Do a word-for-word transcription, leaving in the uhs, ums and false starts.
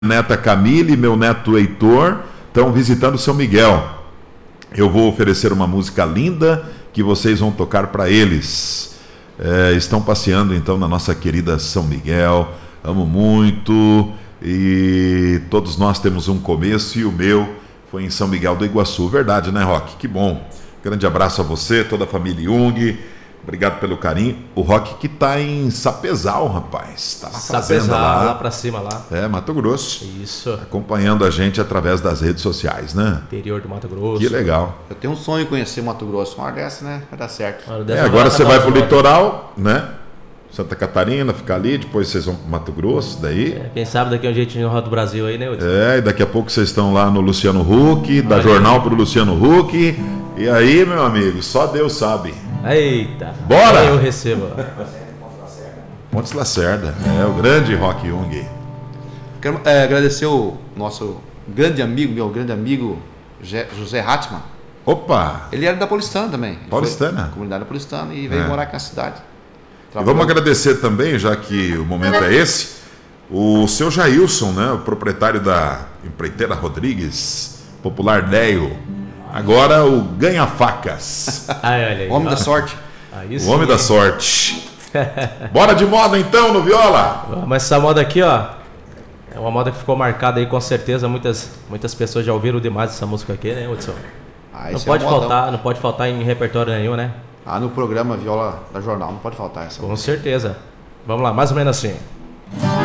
neta Camille e meu neto Heitor estão visitando São Miguel. Eu vou oferecer uma música linda que vocês vão tocar para eles. É, estão passeando então na nossa querida São Miguel. Amo muito e todos nós temos um começo e o meu foi em São Miguel do Iguaçu. Verdade, né, Roque? Que bom. Grande abraço a você, toda a família Jung. Obrigado pelo carinho. O Roque que tá em Sapezal, rapaz. Tá na fazenda lá. lá pra cima lá. É, Mato Grosso. Isso. Acompanhando a gente através das redes sociais, né? Interior do Mato Grosso. Que legal. Eu tenho um sonho de conhecer Mato Grosso. Uma hora dessa, né? Vai dar certo. É, agora você vai pro litoral, né? Santa Catarina, fica ali, depois vocês vão pro Mato Grosso, daí. É, quem sabe daqui a um jeitinho no Roda do Brasil aí, né, Hudson? É, e daqui a pouco vocês estão lá no Luciano Huck, da Jornal pro Luciano Huck. E aí, meu amigo, só Deus sabe. Eita. Bora! Eu recebo. Montes Lacerda, é o grande Roque Jung. Quero é, agradecer o nosso grande amigo, meu grande amigo José Hatman. Opa! Ele era da Paulistana também. Ele Paulistana? Da comunidade paulistana e veio É. morar aqui na cidade. E vamos agradecer também, já que o momento é esse, o seu Jailson, né, o proprietário da Empreiteira Rodrigues, popular Deio, agora o Ganha Facas, Ai, olha aí. Homem da sorte. Aí o sim, homem da hein? sorte. Bora de moda então no Viola? Mas essa moda aqui, ó, é uma moda que ficou marcada aí com certeza. Muitas, muitas pessoas já ouviram demais essa música aqui, né, Hudson? Ah, Não esse pode é um modão. faltar, não pode faltar em repertório nenhum, né? Ah, no programa Viola da Jornal, não pode faltar essa. Com certeza. Vamos lá, mais ou menos assim.